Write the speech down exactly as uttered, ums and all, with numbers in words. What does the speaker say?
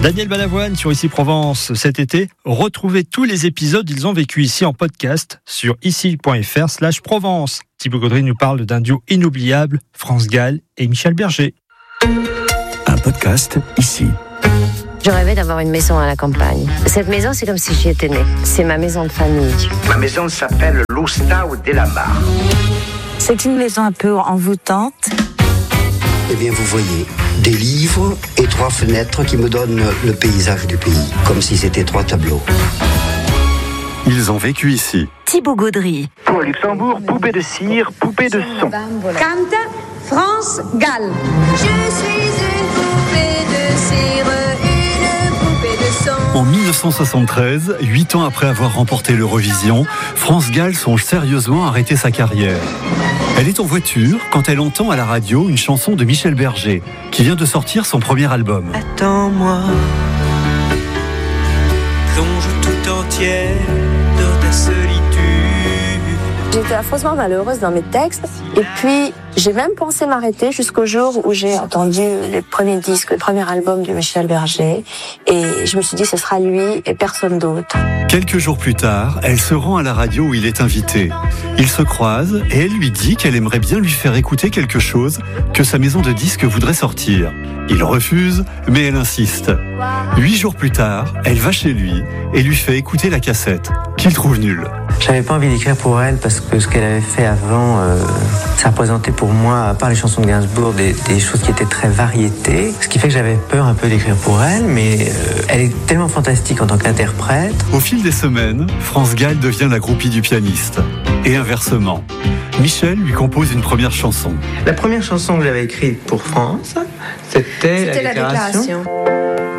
Daniel Balavoine sur Ici Provence cet été. Retrouvez tous les épisodes Ils ont vécu ici en podcast sur ici.fr slash Provence. Thibaut Gaudry nous parle d'un duo inoubliable, France Gall et Michel Berger. Un podcast ici. Je rêvais d'avoir une maison à la campagne. Cette maison, c'est comme si j'y étais née. C'est ma maison de famille. Ma maison s'appelle l'Oustau de la Mar. C'est une maison un peu envoûtante. Eh bien, vous voyez, des livres et trois fenêtres qui me donnent le paysage du pays, comme si c'était trois tableaux. Ils ont vécu ici. Thibaut Gaudry. Pour Luxembourg, poupée de cire, poupée de son. Cante France Gall. Je suis une poupée de cire, une poupée de son. En dix-neuf cent soixante-treize, huit ans après avoir remporté l'Eurovision, France Gall songe sérieusement à arrêter sa carrière. Elle est en voiture quand elle entend à la radio une chanson de Michel Berger, qui vient de sortir son premier album. Attends-moi, plonge tout entière dans ta solitude. J'étais affreusement malheureuse dans mes textes et puis j'ai même pensé m'arrêter jusqu'au jour où j'ai entendu les premiers disques, le premier album de Michel Berger et je me suis dit ce sera lui et personne d'autre. Quelques jours plus tard, elle se rend à la radio où il est invité. Ils se croisent et elle lui dit qu'elle aimerait bien lui faire écouter quelque chose que sa maison de disques voudrait sortir. Il refuse, mais elle insiste. Huit jours plus tard, elle va chez lui et lui fait écouter la cassette, qu'il trouve nulle. J'avais pas envie d'écrire pour elle parce que ce qu'elle avait fait avant, euh, ça représentait pour moi, à part les chansons de Gainsbourg, des, des choses qui étaient très variétées. Ce qui fait que j'avais peur un peu d'écrire pour elle, mais euh, elle est tellement fantastique en tant qu'interprète. Au fil des semaines, France Gall devient la groupie du pianiste. Et inversement, Michel lui compose une première chanson. La première chanson que j'avais écrite pour France, c'était, C'était la déclaration. La déclaration.